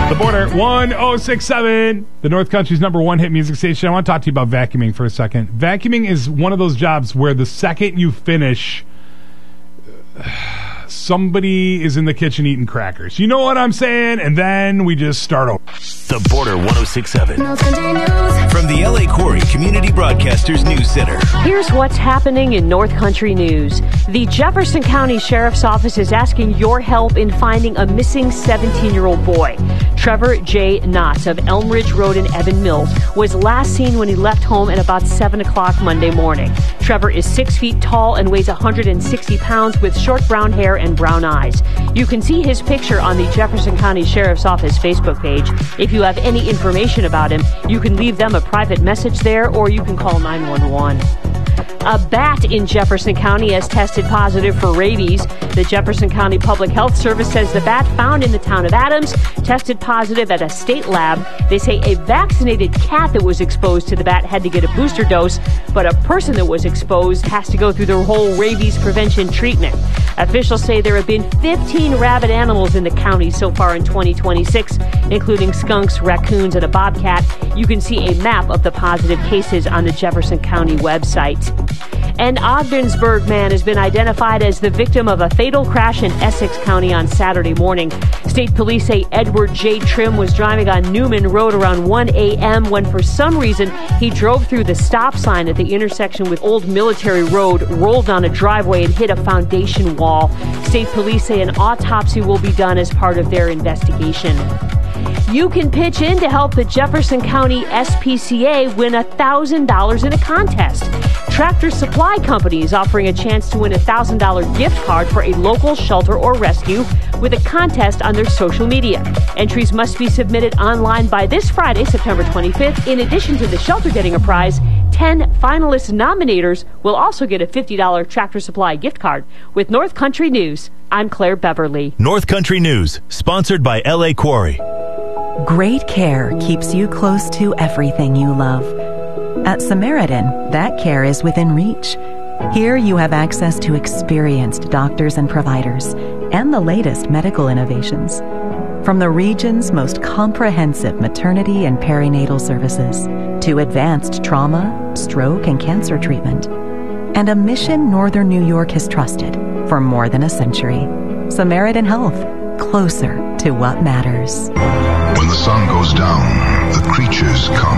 The Border, 1067, the North Country's number one hit music station. I want to talk to you about vacuuming for a second. Vacuuming is one of those jobs where the second you finish, somebody is in the kitchen eating crackers. You know what I'm saying? And then we just start over. The Border 1067. From the L.A. Quarry Community Broadcasters News Center. Here's what's happening in North Country news. The Jefferson County Sheriff's Office is asking your help in finding a missing 17-year-old boy. Trevor J. Knotts of Elm Ridge Road in Evan Mills was last seen when he left home at about 7 o'clock Monday morning. Trevor is 6 feet tall and weighs 160 pounds with short brown hair and brown eyes. You can see his picture on the Jefferson County Sheriff's Office Facebook page. If you have any information about him, you can leave them a private message there or you can call 911. A bat in Jefferson County has tested positive for rabies. The Jefferson County Public Health Service says the bat found in the town of Adams tested positive at a state lab. They say a vaccinated cat that was exposed to the bat had to get a booster dose, but a person that was exposed has to go through the whole rabies prevention treatment. Officials say there have been 15 rabid animals in the county so far in 2026, including skunks, raccoons, and a bobcat. You can see a map of the positive cases on the Jefferson County website. An Ogdensburg man has been identified as the victim of a fatal crash in Essex County on Saturday morning. State police say Edward J. Trim was driving on Newman Road around 1 a.m. when for some reason he drove through the stop sign at the intersection with Old Military Road, rolled down a driveway and hit a foundation wall. State police say an autopsy will be done as part of their investigation. You can pitch in to help the Jefferson County SPCA win $1,000 in a contest. Tractor Supply Company is offering a chance to win a $1,000 gift card for a local shelter or rescue with a contest on their social media. Entries must be submitted online by this Friday, September 25th. In addition to the shelter getting a prize, 10 finalist nominators will also get a $50 Tractor Supply gift card. With North Country News, I'm Claire Beverly. North Country News, sponsored by L.A. Quarry. Great care keeps you close to everything you love. At Samaritan, that care is within reach. Here you have access to experienced doctors and providers and the latest medical innovations. From the region's most comprehensive maternity and perinatal services to advanced trauma, stroke, and cancer treatment. And a mission Northern New York has trusted for more than a century. Samaritan Health, closer to what matters. When the sun goes down, the creatures come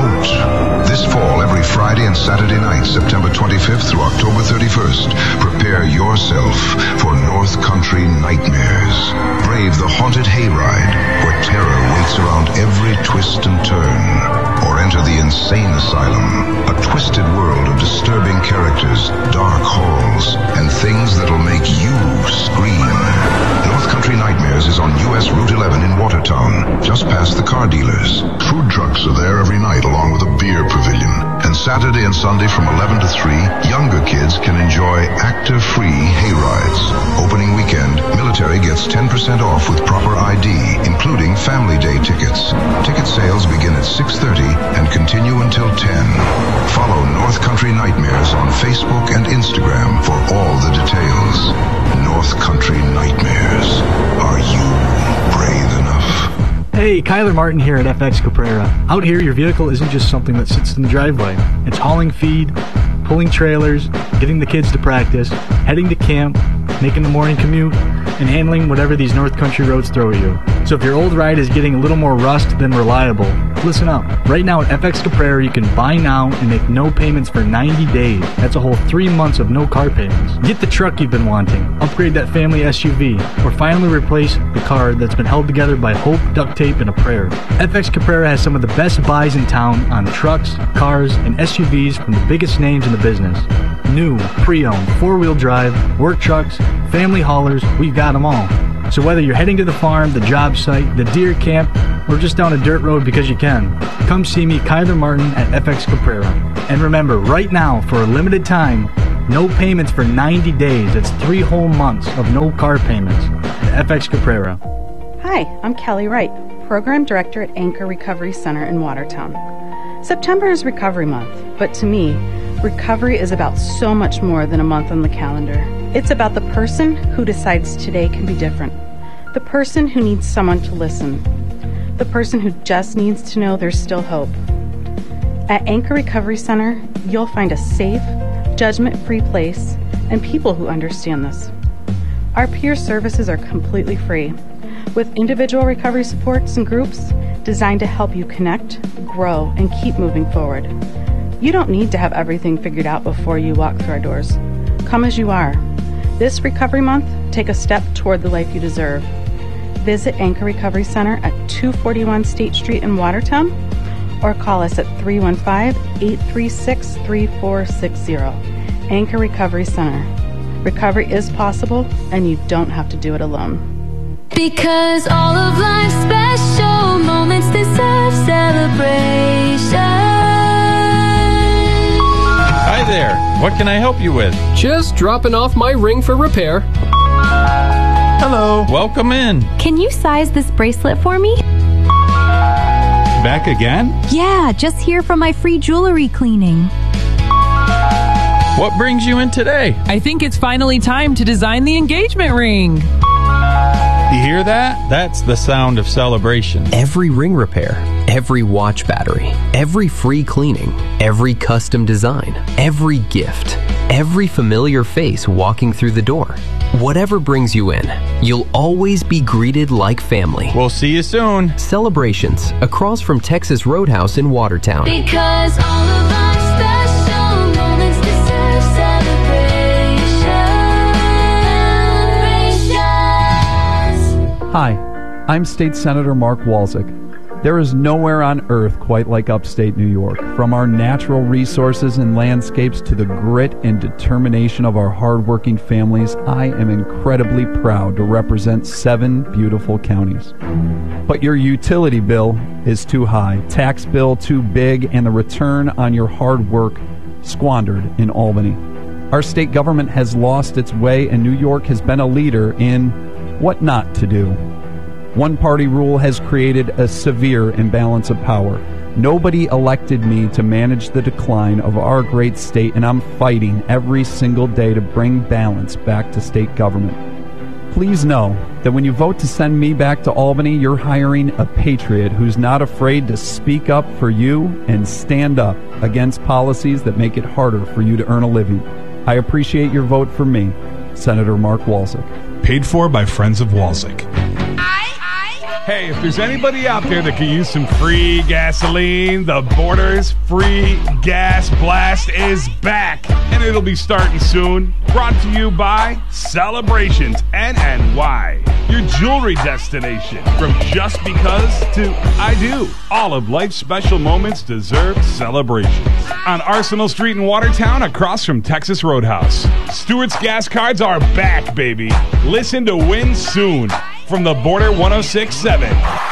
out. This fall, every Friday and Saturday night, September 25th through October 31st, prepare yourself for North Country Nightmares. Brave the haunted hayride, where terror waits around every twist and turn. Or enter the insane asylum, a twisted world of disturbing characters, dark halls, and things that'll make you scream. North Country Nightmares is on U.S. Route 11 in Watertown, just past the car dealers. Food trucks are there every night along with a beer pavilion. And Saturday and Sunday from 11 to 3, younger kids can enjoy actor-free hayrides. Opening weekend, military gets 10% off with proper ID, including Family Day tickets. Ticket sales begin at 6:30 and continue until 10. Follow North Country Nightmares on Facebook and Instagram for all the details. North Country Nightmares. Are you brave enough? Hey, Kyler Martin here at FX Caprera. Out here, your vehicle isn't just something that sits in the driveway. It's hauling feed, pulling trailers, getting the kids to practice, heading to camp, making the morning commute, and handling whatever these North Country roads throw at you. So if your old ride is getting a little more rust than reliable, listen up. Right now at FX Caprera, you can buy now and make no payments for 90 days. That's a whole 3 months of no car payments. Get the truck you've been wanting, upgrade that family SUV, or finally replace the car that's been held together by hope, duct tape, and a prayer. FX Caprera has some of the best buys in town on trucks, cars, and SUVs from the biggest names in the business. New, pre-owned, four-wheel drive, work trucks, family haulers, we've got them all. So whether you're heading to the farm, the job site, the deer camp, or just down a dirt road because you can, come see me, Kyler Martin, at FX Caprera. And remember, right now, for a limited time, no payments for 90 days. It's 3 whole months of no car payments at FX Caprera. Hi, I'm Kelly Wright, Program Director at Anchor Recovery Center in Watertown. September is Recovery Month, but to me, recovery is about so much more than a month on the calendar. It's about the person who decides today can be different. The person who needs someone to listen. the person who just needs to know there's still hope. At Anchor Recovery Center, you'll find a safe, judgment-free place and people who understand this. Our peer services are completely free, with individual recovery supports and groups designed to help you connect, grow, and keep moving forward. You don't need to have everything figured out before you walk through our doors. Come as you are. This Recovery Month, take a step toward the life you deserve. Visit Anchor Recovery Center at 241 State Street in Watertown or call us at 315-836-3460. Anchor Recovery Center. Recovery is possible, and you don't have to do it alone. Because all of life's special moments deserve celebration. Hi there. What can I help you with? Just dropping off my ring for repair. Hello. Welcome in. Can you size this bracelet for me? Back again? Yeah, just here from my free jewelry cleaning. What brings you in today? I think it's finally time to design the engagement ring. You hear that? That's the sound of celebration. Every ring repair, every watch battery, every free cleaning, every custom design, every gift, every familiar face walking through the door. Whatever brings you in, you'll always be greeted like family. We'll see you soon. Celebrations, across from Texas Roadhouse in Watertown. Because all of our special moments deserve celebrations. Hi, I'm State Senator Mark Walczyk. There is nowhere on earth quite like upstate New York. From our natural resources and landscapes to the grit and determination of our hardworking families, I am incredibly proud to represent 7 beautiful counties. But your utility bill is too high, tax bill too big, and the return on your hard work squandered in Albany. Our state government has lost its way, and New York has been a leader in what not to do. One-party rule has created a severe imbalance of power. Nobody elected me to manage the decline of our great state, and I'm fighting every single day to bring balance back to state government. Please know that when you vote to send me back to Albany, you're hiring a patriot who's not afraid to speak up for you and stand up against policies that make it harder for you to earn a living. I appreciate your vote for me, Senator Mark Walczyk. Paid for by Friends of Walczyk. Hey, if there's anybody out there that could use some free gasoline, the Borders Free Gas Blast is back, and it'll be starting soon. Brought to you by Celebrations NNY, your jewelry destination. From just because to I do. All of life's special moments deserve celebrations. On Arsenal Street in Watertown, across from Texas Roadhouse. Stewart's Gas Cards are back, baby. Listen to win soon. From the Border 106.7.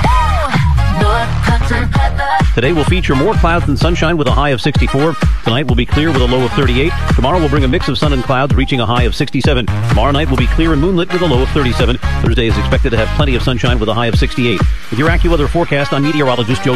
Today will feature more clouds than sunshine with a high of 64. Tonight will be clear with a low of 38. Tomorrow will bring a mix of sun and clouds, reaching a high of 67. Tomorrow night will be clear and moonlit with a low of 37. Thursday is expected to have plenty of sunshine with a high of 68. With your AccuWeather forecast, I'm meteorologist Joe